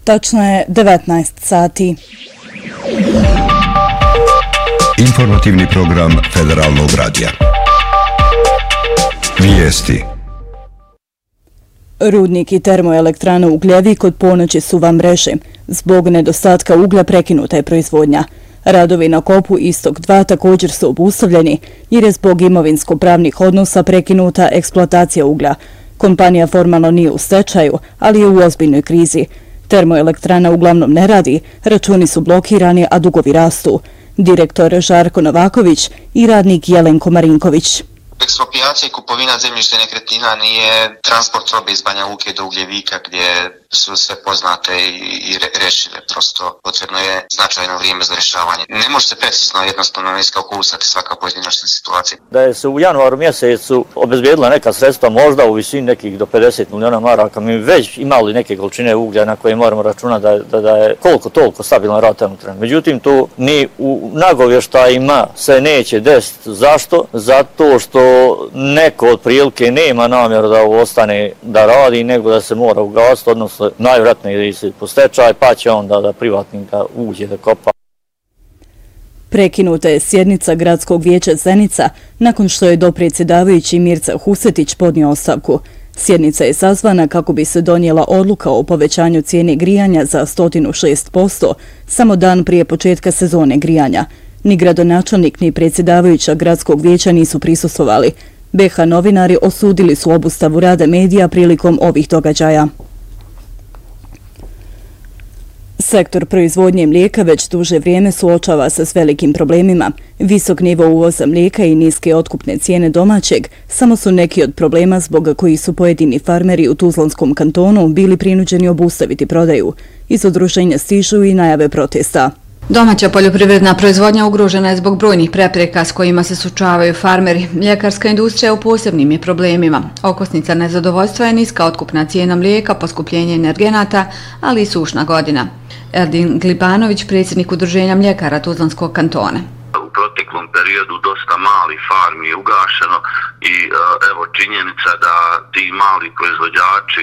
Tačno je 19 sati. Informativni program Federalnog radija. Vijesti. Rudnik i termoelektrana Ugljevik od ponoći su van mreže. Zbog nedostatka uglja prekinuta je proizvodnja. Radovi na kopu Istok 2 također su obustavljeni jer je zbog imovinsko-pravnih odnosa prekinuta eksploatacija uglja. Kompanija formalno nije u stečaju, ali je u ozbiljnoj krizi. Termoelektrana uglavnom ne radi, računi su blokirani, a dugovi rastu. Direktor Žarko Novaković i radnik Jelenko Marinković. Eksproprijacija i kupovina zemljišta i nekretnina nije transport robe iz Banja Luke do Ugljevika gdje su sve poznate i rešive. Prosto potrebno je značajno vrijeme za rješavanje. Ne može se precizno jednostavno iskalkulisati svaka pojedinačna situacija. Da je se u januaru mjesecu obezbijedila neka sredstva možda u visini nekih do 50 miliona maraka, mi već imali neke količine uglja na koje moramo računati da je koliko toliko stabilan rad termoelektrana. Međutim, tu ni u nagovještajima se neće desiti. Zašto? Zato što neko od prilike nema namjeru da ostane da radi, nego da se mora ugasiti, odnosno najvjerojatnije ide po stečaj, pa će onda da privatnika uđe da kopa. Prekinuta je sjednica Gradskog vijeća Zenica nakon što je dopredsjedavajući Mirca Husetić podnio ostavku. Sjednica je sazvana kako bi se donijela odluka o povećanju cijene grijanja za 106%, samo dan prije početka sezone grijanja. Ni gradonačelnik ni predsjedavajuća Gradskog vijeća nisu prisustvovali. BH novinari osudili su obustavu rada medija prilikom ovih događaja. Sektor proizvodnje mlijeka već duže vrijeme suočava se s velikim problemima. Visok nivo uvoza mlijeka i niske otkupne cijene domaćeg samo su neki od problema zbog kojih su pojedini farmeri u Tuzlanskom kantonu bili prinuđeni obustaviti prodaju. Iz udruženja stižu i najave protesta. Domaća poljoprivredna proizvodnja ugrožena je zbog brojnih prepreka s kojima se suočavaju farmeri. Mljekarska industrija u posebnim je problemima. Okosnica nezadovoljstva je niska otkupna cijena mlijeka, poskupljenje energenata, ali i sušna godina. Erdin Glibanović, predsjednik udruženja mljekara Tuzlanskog kantona. U proteklom periodu dosta malih farmi je ugašeno i evo činjenica da ti mali proizvođači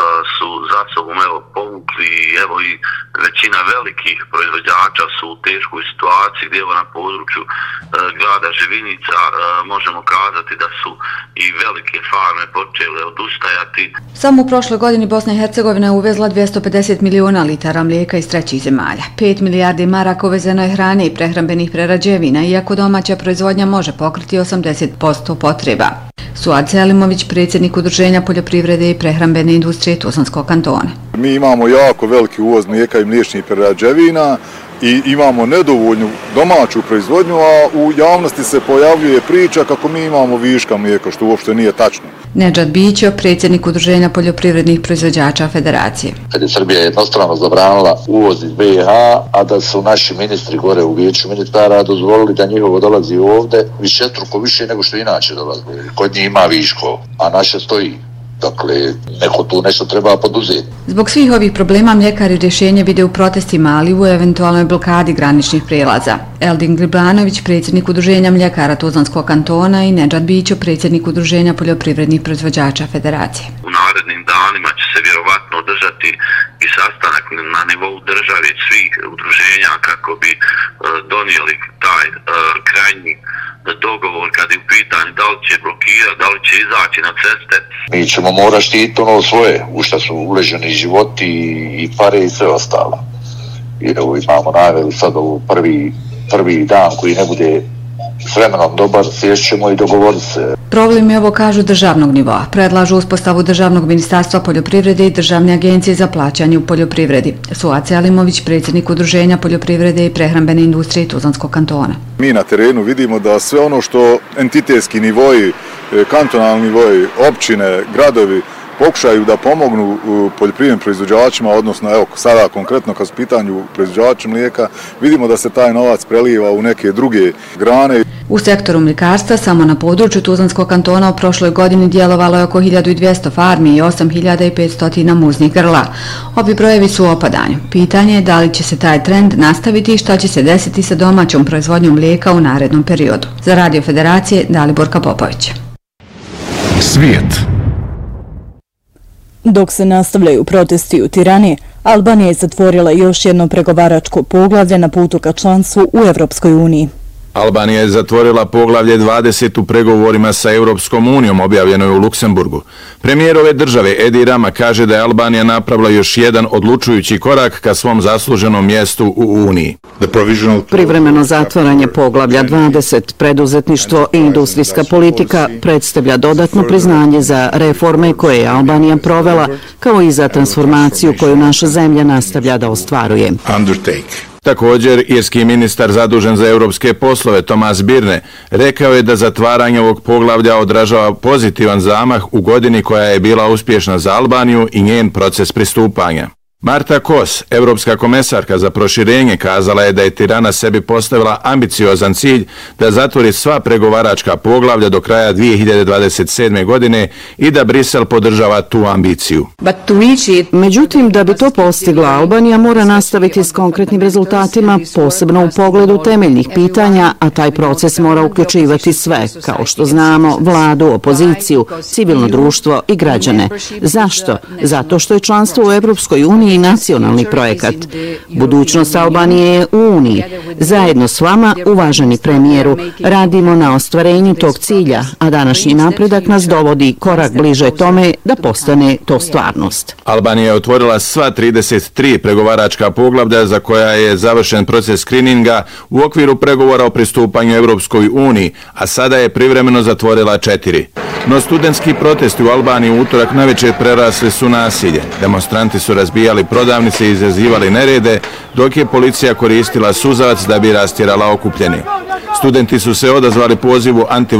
su za sobom povukli i evo i većina velikih proizvođača su u teškoj situaciji gdje evo na području grada Živinica možemo kazati da su i velike farme počele odustajati. Samo u prošloj godini Bosna i Hercegovina je uvezla 250 miliona litara mlijeka iz trećih zemalja. 5 milijardi maraka uvezeno je hrane i prehrambenih prerađevina, iako domaća proizvodnja može pokriti 80% potreba. Suad Selimović, predsjednik udruženja poljoprivrede i prehrambene industrije Tuzlanskog kantona. Mi imamo jako veliki uvoz mlijeka i mliječnih prerađevina i imamo nedovoljnu domaću proizvodnju, a u javnosti se pojavljuje priča kako mi imamo viška mlijeka, što uopšte nije tačno. Nedžad Bićo, predsjednik udruženja poljoprivrednih proizvođača Federacije. Kad je Srbija jednostrano zabranila uvoz iz BiH, a da su naši ministri gore u vijeću ministara dozvolili da njihovo dolazi ovdje višestruko više nego što inače dolazi. Kod njih ima viško, a naše stoji. Dakle, neko tu nešto treba poduzeti. Zbog svih ovih problema mljekari rješenje vide u protestima, ali u eventualnoj blokadi graničnih prijelaza. Eldin Glibanović, predsjednik udruženja mljekara Tuzlanskog kantona i Nedžad Bićo, predsjednik udruženja poljoprivrednih proizvođača Federacije. U narednim danima će se vjerovatno održati i sastanak na nivou države svih udruženja kako bi donijeli taj krajnji dogovor kad je u pitanju da li će blokirati, da li će izaći na ceste. Mi ćemo morati štiti ono svoje, u što su uleženi životi i pare i sve ostalo. I evo imamo najavili sad ovo prvi dan koji ne bude s vremenom dobar, sješćemo i dogovoriti se. Problem je ovo, kažu, državnog nivoa. Predlažu uspostavu Državnog ministarstva poljoprivrede i Državne agencije za plaćanje u poljoprivredi. Suad Selimović, predsjednik udruženja poljoprivrede i prehrambene industrije Tuzlanskog kantona. Mi na terenu vidimo da sve ono što entitetski nivoji, kantonalni nivoji, općine, gradovi pokušaju da pomognu poljoprivrednim proizvođačima, odnosno evo sada konkretno kad su pitanju proizvođača mlijeka, vidimo da se taj novac preliva u neke druge grane. U sektoru mljekarstva samo na području Tuzlanskog kantona u prošloj godini djelovalo je oko 1200 farmi i 8500 muznih grla. Ovi brojevi su u opadanju. Pitanje je da li će se taj trend nastaviti i šta će se desiti sa domaćom proizvodnjom mlijeka u narednom periodu. Za Radio Federacije, Daliborka Popović. Svijet. Dok se nastavljaju protesti u Tirani, Albanija je zatvorila još jedno pregovaračko poglavlje na putu ka članstvu u Evropskoj uniji. Albanija je zatvorila poglavlje 20 u pregovorima sa Europskom unijom, objavljeno je u Luksemburgu. Premijer ove države Edi Rama kaže da je Albanija napravila još jedan odlučujući korak ka svom zasluženom mjestu u Uniji. Privremeno zatvaranje poglavlja 20, preduzetništvo i industrijska politika, predstavlja dodatno priznanje za reforme koje je Albanija provela, kao i za transformaciju koju naša zemlja nastavlja da ostvaruje. Također, irski ministar zadužen za europske poslove Tomas Birne rekao je da zatvaranje ovog poglavlja odražava pozitivan zamah u godini koja je bila uspješna za Albaniju i njen proces pristupanja. Marta Kos, europska komesarka za proširenje, kazala je da je Tirana sebi postavila ambiciozan cilj da zatvori sva pregovaračka poglavlja do kraja 2027. godine i da Brisel podržava tu ambiciju. Međutim, da bi to postigla, Albanija mora nastaviti s konkretnim rezultatima, posebno u pogledu temeljnih pitanja, a taj proces mora uključivati sve, kao što znamo, vladu, opoziciju, civilno društvo i građane. Zašto? Zato što je članstvo u Evropskoj uniji i nacionalni projekat. Budućnost Albanije je u Uniji. Zajedno s vama, uvaženi premijeru, radimo na ostvarenju tog cilja, a današnji napredak nas dovodi korak bliže tome da postane to stvarnost. Albanija je otvorila sva 33 pregovaračka poglavlja za koja je završen proces skrininga u okviru pregovora o pristupanju Europskoj uniji, a sada je privremeno zatvorila 4. No studentski protesti u Albaniji u utorak navečer prerasli su nasilje. Demonstranti su razbijali prodavnice i izazivali nerede, dok je policija koristila suzavac da bi rastjerala okupljeni. Studenti su se odazvali pozivu